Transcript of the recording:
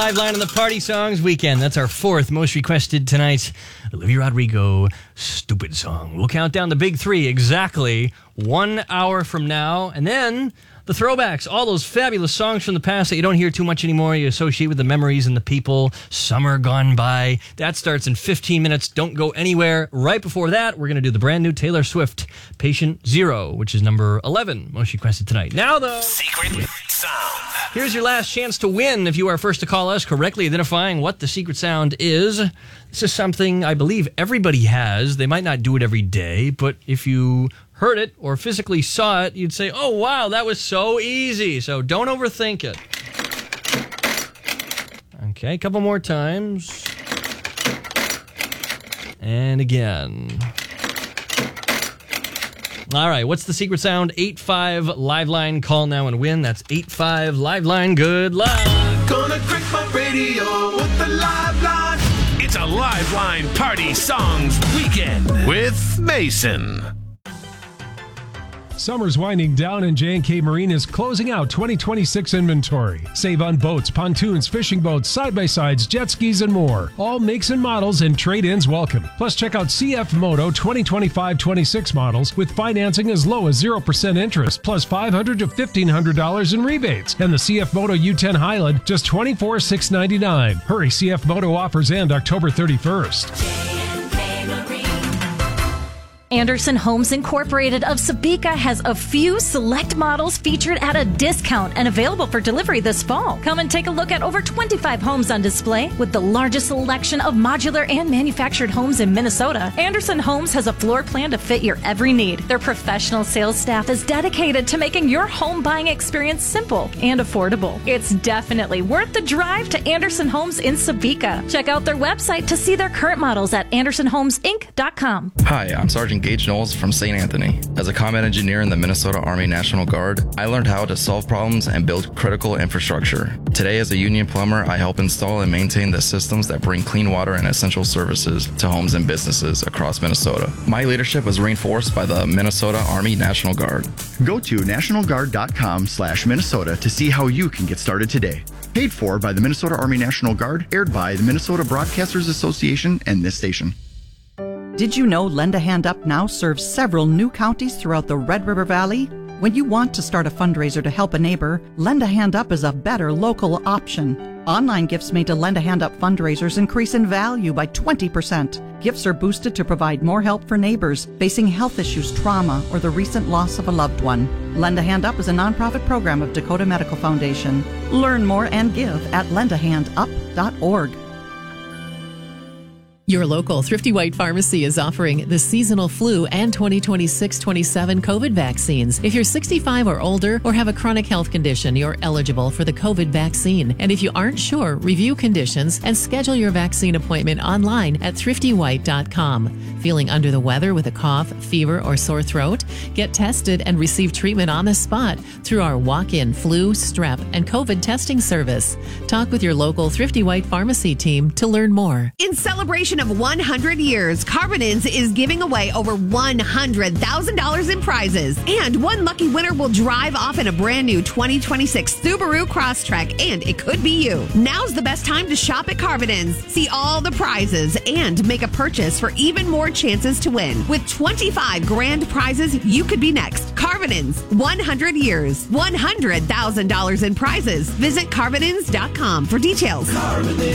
live line on the Party Songs Weekend. That's our fourth most requested tonight. Olivia Rodrigo, Stupid Song. We'll count down the big three exactly 1 hour from now. And then the throwbacks, all those fabulous songs from the past that you don't hear too much anymore. You associate with the memories and the people. Summer gone by. That starts in 15 minutes. Don't go anywhere. Right before that, we're going to do the brand new Taylor Swift, Patient Zero, which is number 11 most requested tonight. Now, though, Secret Sound. Here's your last chance to win if you are first to call us, correctly identifying what the secret sound is. This is something I believe everybody has. They might not do it every day, but if you heard it or physically saw it, you'd say, oh, wow, that was so easy. So don't overthink it. Okay, a couple more times. And again. All right, what's the secret sound? 85 Liveline, call now and win. That's 85 Liveline. Good luck. Gonna crank my radio with the Liveline. It's a Liveline Party Songs Weekend with Mason. Summer's winding down and J&K Marine is closing out 2026 inventory. Save on boats, pontoons, fishing boats, side-by-sides, jet skis, and more. All makes and models and trade-ins welcome. Plus, check out CF Moto 2025-26 models with financing as low as 0% interest, plus $500 to $1,500 in rebates. And the CF Moto U10 Highland, just $24,699. Hurry, CF Moto offers end October 31st. Anderson Homes Incorporated of Sabika has a few select models featured at a discount and available for delivery this fall. Come and take a look at over 25 homes on display with the largest selection of modular and manufactured homes in Minnesota. Anderson Homes has a floor plan to fit your every need. Their professional sales staff is dedicated to making your home buying experience simple and affordable. It's definitely worth the drive to Anderson Homes in Sabika. Check out their website to see their current models at AndersonHomesInc.com. Hi, I'm Sergeant Gage Knowles from St. Anthony. As a combat engineer in the Minnesota Army National Guard, I learned how to solve problems and build critical infrastructure. Today, as a union plumber, I help install and maintain the systems that bring clean water and essential services to homes and businesses across Minnesota. My leadership was reinforced by the Minnesota Army National Guard. Go to nationalguard.com/Minnesota to see how you can get started today. Paid for by the Minnesota Army National Guard, aired by the Minnesota Broadcasters Association and this station. Did you know Lend a Hand Up now serves several new counties throughout the Red River Valley? When you want to start a fundraiser to help a neighbor, Lend a Hand Up is a better local option. Online gifts made to Lend a Hand Up fundraisers increase in value by 20%. Gifts are boosted to provide more help for neighbors facing health issues, trauma, or the recent loss of a loved one. Lend a Hand Up is a nonprofit program of Dakota Medical Foundation. Learn more and give at lendahandup.org. Your local Thrifty White Pharmacy is offering the seasonal flu and 2026-27 COVID vaccines. If you're 65 or older or have a chronic health condition, you're eligible for the COVID vaccine. And if you aren't sure, review conditions and schedule your vaccine appointment online at thriftywhite.com. Feeling under the weather with a cough, fever, or sore throat? Get tested and receive treatment on the spot through our walk-in flu, strep, and COVID testing service. Talk with your local Thrifty White Pharmacy team to learn more. In celebration of 100 years, Carbonins is giving away over $100,000 in prizes. And one lucky winner will drive off in a brand new 2026 Subaru Crosstrek, and it could be you. Now's the best time to shop at Carbonins. See all the prizes and make a purchase for even more chances to win. With 25 grand prizes, you could be next. Carbonins, 100 years, $100,000 in prizes. Visit Carbonins.com for details.